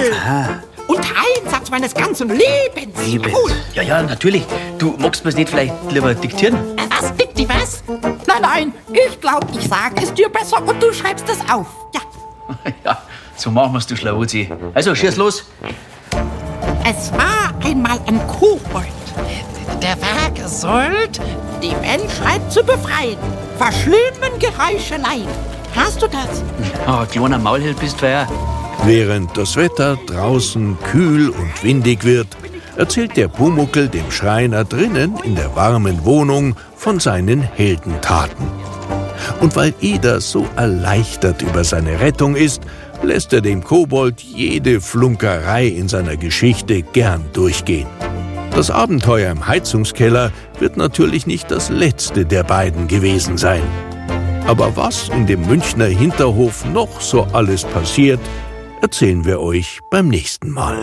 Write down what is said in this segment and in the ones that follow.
Pumuckl. Aha. Und Einsatz meines ganzen Lebens. Cool. Ja, natürlich. Du magst mir's nicht vielleicht lieber diktieren? Was, Dikti, was? Nein, ich glaube, ich sage es dir besser und du schreibst es auf. Ja. Ja, so machen wir's, du Schlawuzi. Also, schieß los. Es war einmal ein Kobold. Der war gesollt, die Menschheit zu befreien. Vor schlimmen Geräuscheleien. Hast du das? Ja, kleiner Maulhild bist du ja. Während das Wetter draußen kühl und windig wird, erzählt der Pumuckl dem Schreiner drinnen in der warmen Wohnung von seinen Heldentaten. Und weil Eder so erleichtert über seine Rettung ist, lässt er dem Kobold jede Flunkerei in seiner Geschichte gern durchgehen. Das Abenteuer im Heizungskeller wird natürlich nicht das letzte der beiden gewesen sein. Aber was in dem Münchner Hinterhof noch so alles passiert, erzählen wir euch beim nächsten Mal.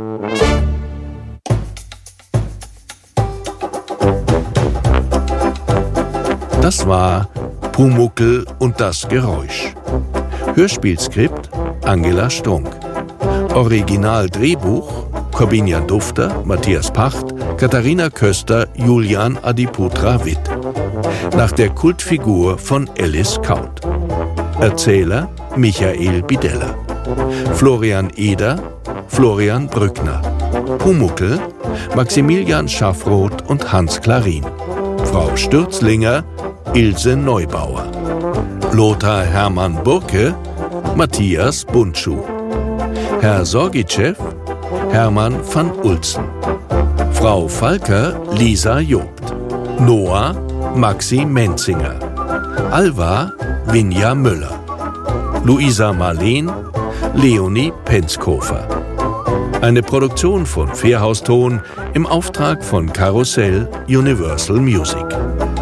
Das war Pumuckl und das Geräusch. Hörspielskript Angela Strunk. Originaldrehbuch Corbinian Dufter, Matthias Pacht, Katharina Köster, Julian Adiputra Witt. Nach der Kultfigur von Alice Kaut. Erzähler Michael Bideller. Florian Eder, Florian Brückner. Pumuckl, Maximilian Schaffroth und Hans Klarin. Frau Stürzlinger, Ilse Neubauer. Lothar Hermann Burke, Matthias Bundschuh. Herr Sorgitschew, Hermann van Ulzen. Frau Falker, Lisa Jobt. Noah, Maxi Menzinger. Alva, Vinja Müller. Luisa Marleen, Leonie Penzkofer. Eine Produktion von Fairhaus Ton im Auftrag von Karussell Universal Music.